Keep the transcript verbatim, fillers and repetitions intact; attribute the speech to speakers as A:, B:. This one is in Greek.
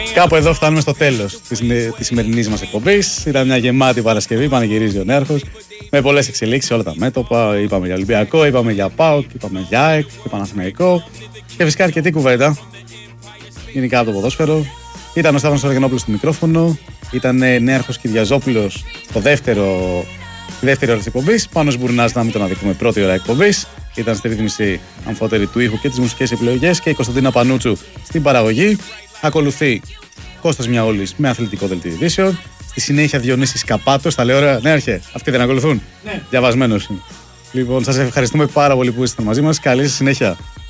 A: Κάπου εδώ φτάνουμε στο τέλος της, της σημερινής μας εκπομπής. Ήταν μια γεμάτη Παρασκευή, πανηγυρίζει ο Νέαρχος. Με πολλές εξελίξεις σε όλα τα μέτωπα. Είπαμε για Ολυμπιακό, είπαμε για ΠΑΟΚ, είπαμε για ΑΕΚ και Παναθηναϊκό. Και φυσικά αρκετή κουβέντα. Γενικά από το ποδόσφαιρο. Ήταν ο Στέφανος Αργενόπουλος στο μικρόφωνο. Ήταν Νέαρχος Κυριαζόπουλος στο δεύτερο, τη δεύτερη ώρα της εκπομπής. Πάνος Μπουρνάς, να μην τον αδικούμε, πρώτη ώρα εκπομπής. Ήταν στη ρύθμιση αμφότερη του ήχου και τις μουσικές επιλογές. Και η Κωνσταντίνα Πανούτσου στην παραγωγή. Ακολουθεί Κώστας Μιαόλης με αθλητικό δελτίο ειδήσεων. Στη συνέχεια Διονύσης Καπάτος. Τα λέω ωραία. Ναι, αρχέ. Αυτοί δεν ακολουθούν.
B: Ναι.
A: Διαβασμένος. Λοιπόν, σας ευχαριστούμε πάρα πολύ που ήσασταν μαζί μας. Καλή σας συνέχεια.